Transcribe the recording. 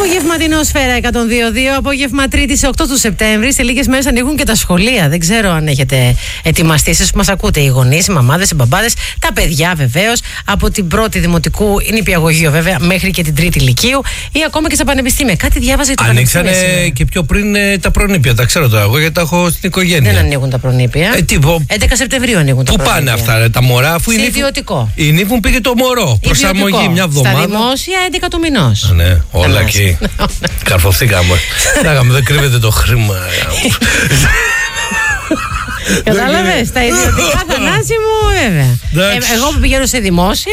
Απογευματινό Σφαίρα 102.2, απόγευμα Τρίτη σε 8 του Σεπτέμβρη. Σε λίγες μέρες ανοίγουν και τα σχολεία. Δεν ξέρω αν έχετε ετοιμαστεί. Εσείς που μας ακούτε, οι γονείς, οι μαμάδες, οι μπαμπάδες, τα παιδιά βεβαίως. Από την πρώτη δημοτικού, είναι νηπιαγωγείο βέβαια, μέχρι και την τρίτη λυκείου ή ακόμα και στα πανεπιστήμια. Κάτι διάβαζε το πανεπιστήμιο. Ανοίξανε και πιο πριν τα προνήπια. Τα ξέρω τώρα εγώ γιατί τα έχω στην οικογένεια. Δεν ανοίγουν τα προνήπια. 11 Σεπτεμβρίου ανοίγουν τα προνήπια. Πού πάνε αυτά τα μωρά, αφού είναι ιδιωτικό. Η νύφου πήγε το μωρό. Προσαρμογή μια εβδομάδα. Στα δημόσια 11 του μηνός. Ναι, όλα εκεί. Καρφωθήκαμε. Δεν κρύβεται το χρήμα. Κατάλαβες, τα ιδιωτικά, Θανάση μου, βέβαια. Εγώ που πηγαίνω σε δημόσια.